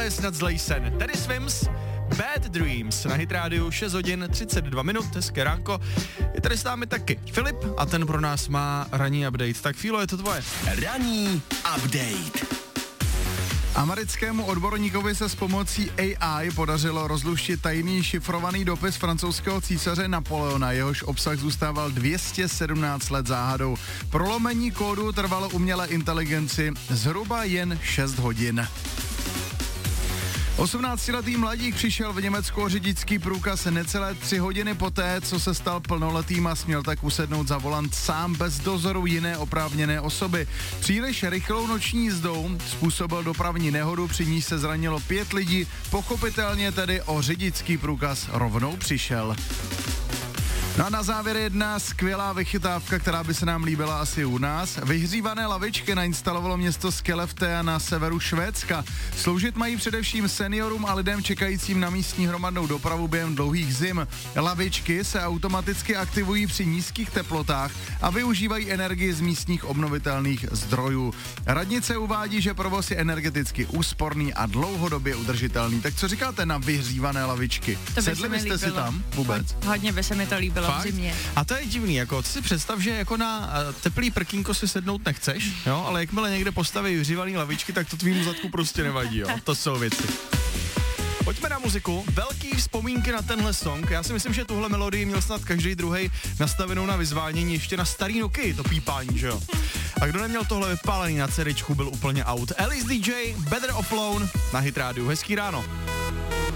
tohle je snad zlej sen. Tady Swims, Bad Dreams, na Hit Radio 6 hodin 32 minut, hezké ránko. Je tady s námi taky Filip a ten pro nás má ranní update. Tak Filo, je to tvoje. Ranní update. Americkému odborníkovi se s pomocí AI podařilo rozluštit tajný šifrovaný dopis francouzského císaře Napoleona, jehož obsah zůstával 217 let záhadou. Prolomení kódu trvalo umělé inteligenci zhruba jen 6 hodin. 18letý mladík přišel v Německu o řidičský průkaz necelé 3 hodiny poté, co se stal plnoletým a směl tak usednout za volant sám bez dozoru jiné oprávněné osoby. Příliš rychlou noční jízdou způsobil dopravní nehodu, při níž se zranilo 5 lidí, pochopitelně tedy o řidičský průkaz rovnou přišel. No a na závěr jedna skvělá vychytávka, která by se nám líbila asi u nás. Vyhřívané lavičky nainstalovalo město Skellefteå na severu Švédska. Sloužit mají především seniorům a lidem čekajícím na místní hromadnou dopravu během dlouhých zim. Lavičky se automaticky aktivují při nízkých teplotách a využívají energii z místních obnovitelných zdrojů. Radnice uvádí, že provoz je energeticky úsporný a dlouhodobě udržitelný. Tak co říkáte na vyhřívané lavičky? Sedli byste si tam vůbec? Hodně by se mi to líbilo. Fakt? A to je divný, jako si představ, že jako na teplý prkínko si sednout nechceš, jo, ale jakmile někde postaví vyhřívaný lavičky, tak to tvýmu zadku prostě nevadí, jo, to jsou věci. Pojďme na muziku, velký vzpomínky na tenhle song, já si myslím, že tuhle melodii měl snad každý druhej nastavenou na vyzvánění, ještě na starý Nokia, to pípání, že jo. A kdo neměl tohle vypálený na CDčku, byl úplně out. Alice DJ, Better Off Alone na Hit Radio, hezký ráno.